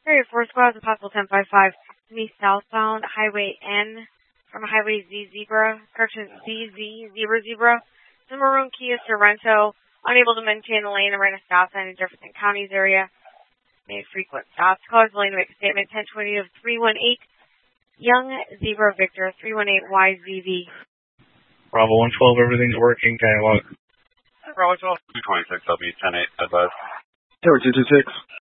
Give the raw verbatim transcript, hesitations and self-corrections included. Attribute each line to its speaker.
Speaker 1: Area four squads, a possible ten five five. Me southbound, Highway N, from Highway Z Zebra, correction, Z Z, Zebra Zebra. The maroon Kia Sorento, unable to maintain the lane and ran a stop sign in Jefferson County's area. Made frequent stops. Callers willing to make a statement. ten twenty of three one eight, Young Zebra Victor, three one eight Y Z V.
Speaker 2: Bravo one twelve, everything's working. Can I want?
Speaker 3: Bravo twelve, two twenty-six, I'll be ten eight, advise.
Speaker 4: Tower two two six.